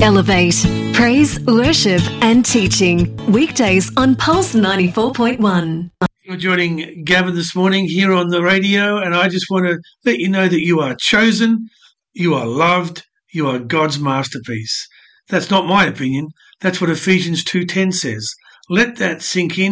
Elevate. Praise, worship and teaching. Weekdays on Pulse 94.1. You're joining Gavin this morning here on the radio, and I just want to let you know that you are chosen, you are loved, you are God's masterpiece. That's not my opinion. That's what Ephesians 2:10 says. Let that sink in.